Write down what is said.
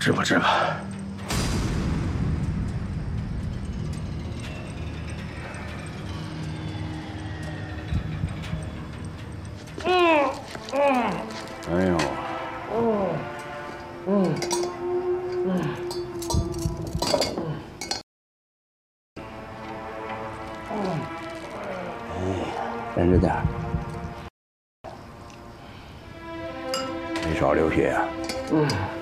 治吧治吧。哎呦，忍着点儿，没少流血啊。